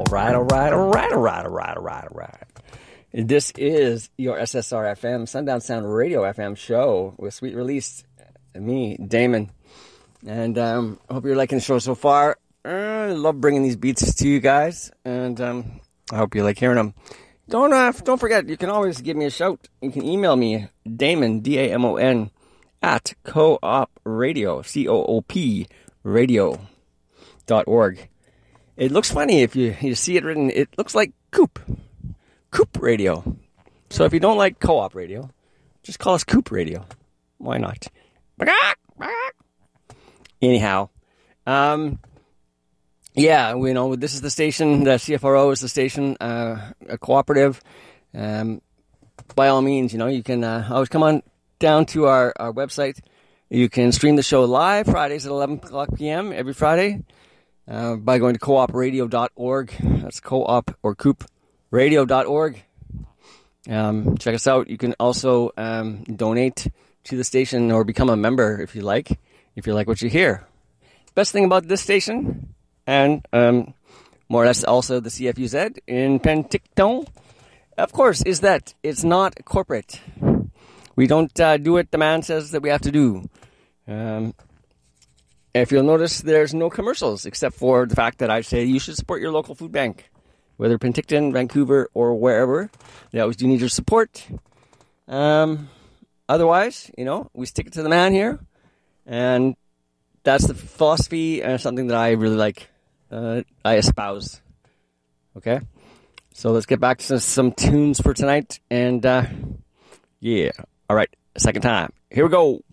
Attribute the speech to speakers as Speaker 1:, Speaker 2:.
Speaker 1: All right. This is your SSR FM, Sundown Sound Radio FM show with Sweet Release, me, Damon. And I hope you're liking the show so far. I love bringing these beats to you guys, and I hope you like hearing them. Don't forget, you can always give me a shout. You can email me, Damon, DAMON, at coopradio, COOP, radio.org. It looks funny if you see it written. It looks like Coop Radio. So if you don't like Co-op Radio, just call us Coop Radio. Why not? Anyhow, yeah, we know this is the station. The CFRO is the station, a cooperative. By all means, you can always come on down to our website. You can stream the show live Fridays at 11 o'clock p.m. every Friday by going to coopradio.org. That's co-op or coop radio.org. Check us out. You can also donate to the station or become a member if you like what you hear. Best thing about this station, and more or less also the CFUZ in Penticton, of course, is that it's not corporate. We don't do what the man says that we have to do. If you'll notice, there's no commercials except for the fact that I say you should support your local food bank, whether Penticton, Vancouver, or wherever. They always do need your support. Otherwise, we stick it to the man here, and that's the philosophy and something that I really like. I espouse. Okay, so let's get back to some tunes for tonight, and yeah, all right, second time. Here we go.